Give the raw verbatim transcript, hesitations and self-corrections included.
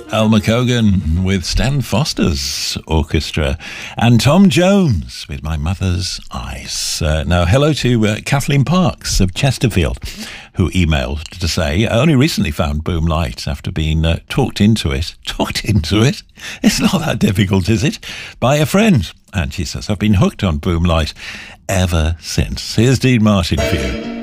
Elmer Cogan with Stan Foster's orchestra, and Tom Jones with My Mother's Eyes. Uh, now, hello to uh, Kathleen Parks of Chesterfield, who emailed to say, I only recently found Boom Light after being uh, talked into it. Talked into it? It's not that difficult, is it? By a friend. And she says, I've been hooked on Boom Light ever since. Here's Dean Martin for you.